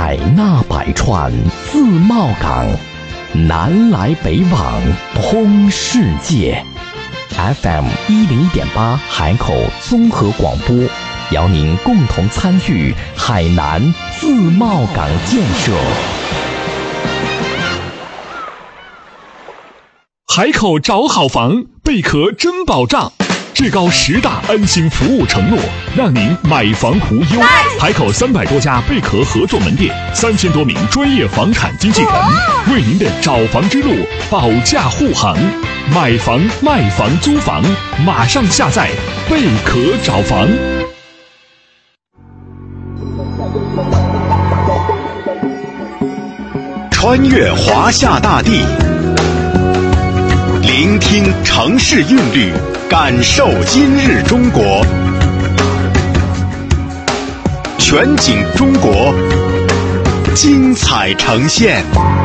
海纳百川，自贸港，南来北往，通世界。FM 101.8海口综合广播，邀您共同参与海南自贸港建设。 海口找好房，贝壳真保障。至高10大安心服务承诺，让您买房无忧。海口300多家贝壳合作门店，3000多名专业房产经纪人，为您的找房之路保驾护航。买房、卖房、租房，马上下载贝壳找房。 穿越华夏大地，聆听城市韵律，感受今日中国。全景中国，精彩呈现。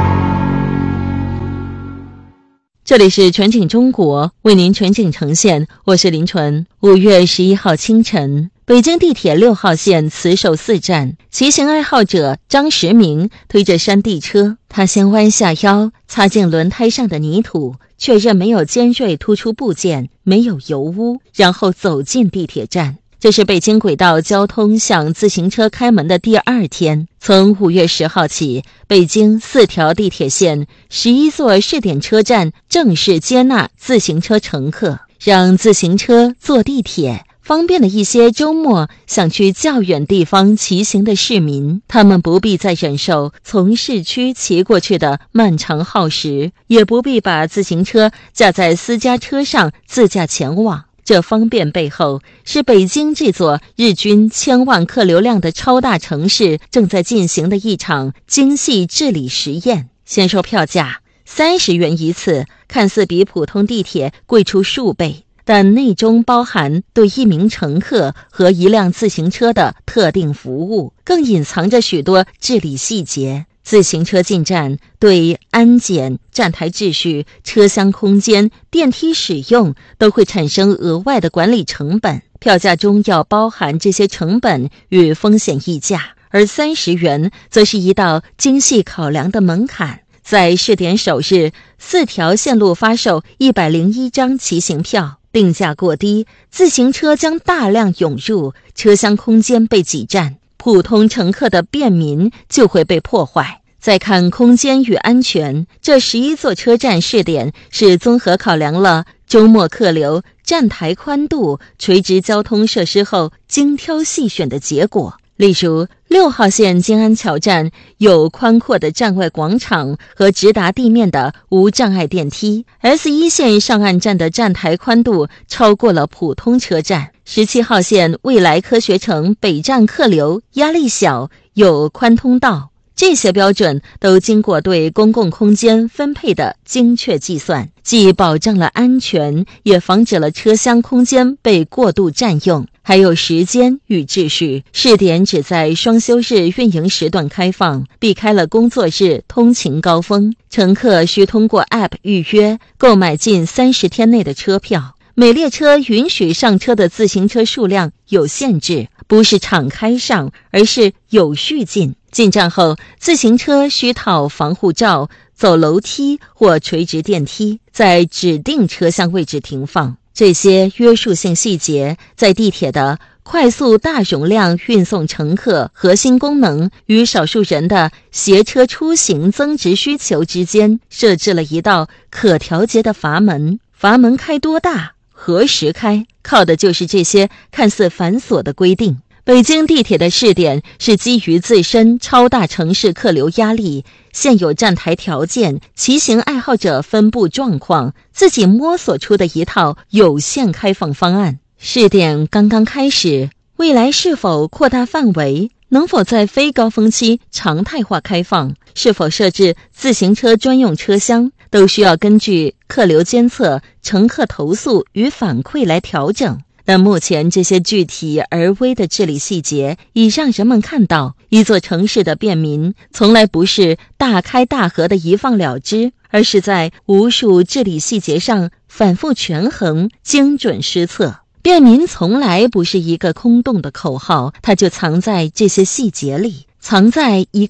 这里是全景中国，为您全景呈现，我是林纯。5月11号清晨，北京地铁6号线慈寿寺站，骑行爱好者张时明推着山地车，他先弯下腰，擦净轮胎上的泥土，确认没有尖锐突出部件，没有油污，然后走进地铁站。这是北京轨道交通向自行车开门的第2天。从5月10号起，北京4条地铁线、11座试点车站正式接纳自行车乘客，让自行车坐地铁方便了一些周末想去较远地方骑行的市民，他们不必再忍受从市区骑过去的漫长耗时，也不必把自行车架在私家车上自驾前往。这方便背后，是北京这座日均1000万客流量的超大城市正在进行的一场精细治理实验。先说票价，30元一次，看似比普通地铁贵出数倍，但内中包含对1名乘客和1辆自行车的特定服务，更隐藏着许多治理细节。自行车进站对安检、站台秩序、车厢空间、电梯使用都会产生额外的管理成本，票价中要包含这些成本与风险溢价，而30元则是一道精细考量的门槛。在试点首日，4条线路发售101张骑行票，定价过低，自行车将大量涌入，车厢空间被挤占，普通乘客的便民就会被破坏。再看空间与安全，这11座车站试点是综合考量了周末客流、站台宽度、垂直交通设施后精挑细选的结果。例如6号线金安桥站有宽阔的站外广场和直达地面的无障碍电梯， S1 线上岸站的站台宽度超过了普通车站。17号线未来科学城北站客流压力小，有宽通道，这些标准都经过对公共空间分配的精确计算，既保障了安全，也防止了车厢空间被过度占用。还有时间与秩序，试点只在双休日运营时段开放，避开了工作日通勤高峰，乘客需通过 App 预约购买近30天内的车票。每列车允许上车的自行车数量有限制，不是敞开上，而是有序进。进站后，自行车需套防护罩，走楼梯或垂直电梯，在指定车厢位置停放。这些约束性细节在地铁的快速大容量运送乘客核心功能与少数人的携车出行增值需求之间设置了一道可调节的阀门。阀门开多大，何时开，靠的就是这些看似繁琐的规定。北京地铁的试点是基于自身超大城市客流压力、现有站台条件、骑行爱好者分布状况，自己摸索出的一套有限开放方案。试点刚刚开始，未来是否扩大范围，能否在非高峰期常态化开放，是否设置自行车专用车厢，都需要根据客流监测、乘客投诉与反馈来调整。但目前这些具体而微的治理细节已让人们看到，一座城市的便民从来不是大开大合的一放了之，而是在无数治理细节上反复权衡，精准施策。便民从来不是一个空洞的口号，它就藏在这些细节里，藏在一个